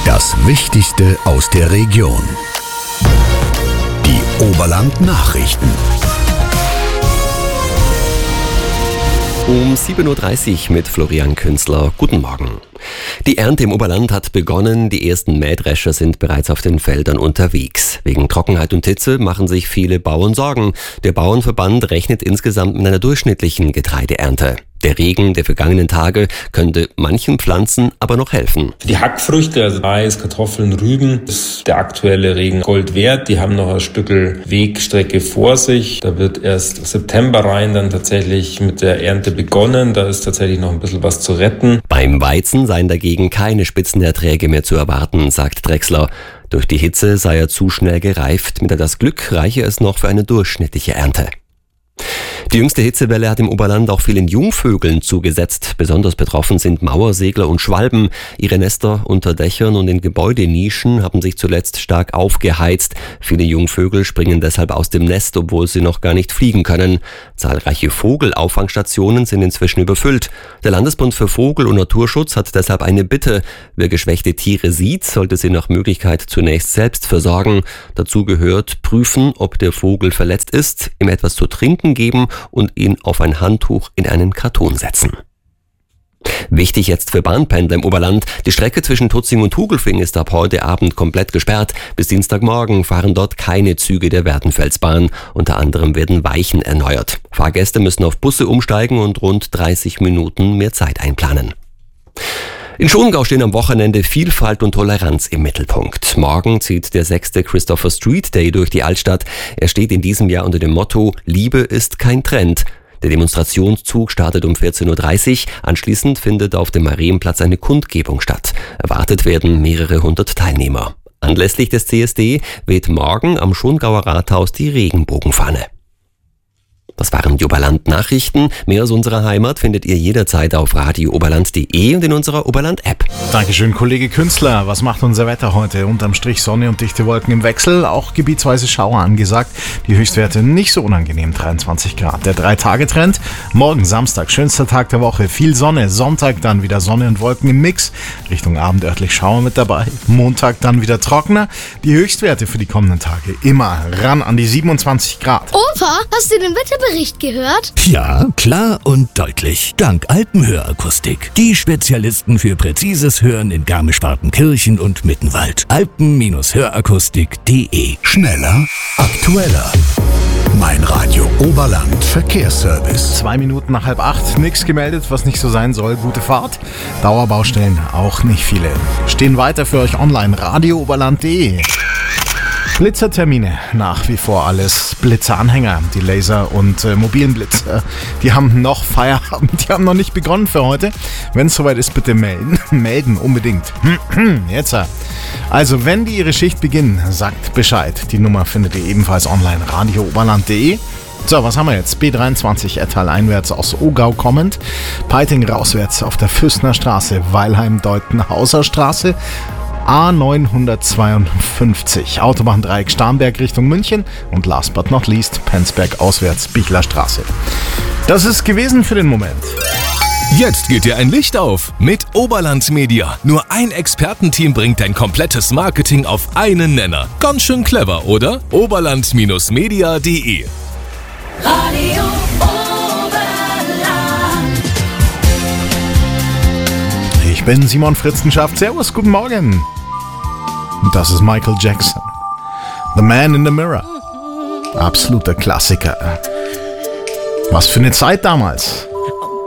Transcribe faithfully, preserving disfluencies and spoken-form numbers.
Das Wichtigste aus der Region. Die Oberland-Nachrichten. Um sieben Uhr dreißig mit Florian Künzler. Guten Morgen. Die Ernte im Oberland hat begonnen. Die ersten Mähdrescher sind bereits auf den Feldern unterwegs. Wegen Trockenheit und Hitze machen sich viele Bauern Sorgen. Der Bauernverband rechnet insgesamt mit einer durchschnittlichen Getreideernte. Der Regen der vergangenen Tage könnte manchen Pflanzen aber noch helfen. Für die Hackfrüchte, also Mais, Kartoffeln, Rüben, ist der aktuelle Regen Gold wert. Die haben noch ein Stückel Wegstrecke vor sich. Da wird erst September rein dann tatsächlich mit der Ernte begonnen. Da ist tatsächlich noch ein bisschen was zu retten. Beim Weizen seien dagegen keine Spitzenerträge mehr zu erwarten, sagt Drechsler. Durch die Hitze sei er zu schnell gereift. Mit das Glück reiche es noch für eine durchschnittliche Ernte. Die jüngste Hitzewelle hat im Oberland auch vielen Jungvögeln zugesetzt. Besonders betroffen sind Mauersegler und Schwalben. Ihre Nester unter Dächern und in Gebäudenischen haben sich zuletzt stark aufgeheizt. Viele Jungvögel springen deshalb aus dem Nest, obwohl sie noch gar nicht fliegen können. Zahlreiche Vogelauffangstationen sind inzwischen überfüllt. Der Landesbund für Vogel- und Naturschutz hat deshalb eine Bitte. Wer geschwächte Tiere sieht, sollte sie nach Möglichkeit zunächst selbst versorgen. Dazu gehört prüfen, ob der Vogel verletzt ist, ihm etwas zu trinken geben und ihn auf ein Handtuch in einen Karton setzen. Wichtig jetzt für Bahnpendler im Oberland. Die Strecke zwischen Tutzing und Hugelfing ist ab heute Abend komplett gesperrt. Bis Dienstagmorgen fahren dort keine Züge der Werdenfelsbahn. Unter anderem werden Weichen erneuert. Fahrgäste müssen auf Busse umsteigen und rund dreißig Minuten mehr Zeit einplanen. In Schongau stehen am Wochenende Vielfalt und Toleranz im Mittelpunkt. Morgen zieht der sechste Christopher Street Day durch die Altstadt. Er steht in diesem Jahr unter dem Motto Liebe ist kein Trend. Der Demonstrationszug startet um vierzehn Uhr dreißig. Anschließend findet auf dem Marienplatz eine Kundgebung statt. Erwartet werden mehrere hundert Teilnehmer. Anlässlich des C S D weht morgen am Schongauer Rathaus die Regenbogenfahne. Das waren die Oberland-Nachrichten. Mehr aus unserer Heimat findet ihr jederzeit auf radio oberland punkt de und in unserer Oberland-App. Dankeschön, Kollege Künzler. Was macht unser Wetter heute? Unterm Strich Sonne und dichte Wolken im Wechsel. Auch gebietsweise Schauer angesagt. Die Höchstwerte nicht so unangenehm, dreiundzwanzig Grad. Der Drei-Tage-Trend. Morgen Samstag, schönster Tag der Woche. Viel Sonne. Sonntag dann wieder Sonne und Wolken im Mix. Richtung Abend örtlich Schauer mit dabei. Montag dann wieder trockener. Die Höchstwerte für die kommenden Tage immer ran an die siebenundzwanzig Grad. Opa, hast du den Wetterbericht gehört? Ja, klar und deutlich. Dank Alpenhörakustik. Die Spezialisten für präzises Hören in Garmisch-Partenkirchen und Mittenwald. alpen hörakustik punkt de. Schneller, aktueller. Mein Radio Oberland Verkehrsservice. Zwei Minuten nach halb acht. Nichts gemeldet, was nicht so sein soll. Gute Fahrt. Dauerbaustellen auch nicht viele. Stehen weiter für euch online. radio oberland punkt de. Blitzertermine, nach wie vor alles. Blitzeranhänger, die Laser- und äh, mobilen Blitzer, die haben noch Feierabend, die haben noch nicht begonnen für heute. Wenn es soweit ist, bitte melden. melden, unbedingt. Jetzt. Also, wenn die ihre Schicht beginnen, sagt Bescheid. Die Nummer findet ihr ebenfalls online, radio oberland punkt de. So, was haben wir jetzt? B dreiundzwanzig Ettal einwärts aus Ogau kommend. Peiting rauswärts auf der Füßner Straße, Weilheim-Deutenhauser Straße. A neunhundertzweiundfünfzig, Autobahndreieck Starnberg Richtung München und last but not least Penzberg auswärts Bichlerstraße. Das ist gewesen für den Moment. Jetzt geht dir ein Licht auf mit Oberland Media. Nur ein Expertenteam bringt dein komplettes Marketing auf einen Nenner. Ganz schön clever, oder? oberland media punkt de. Radio Oberland. Ich bin Simon Fritzenschaft. Servus, guten Morgen. Und das ist Michael Jackson. The Man in the Mirror. Absoluter Klassiker. Was für eine Zeit damals.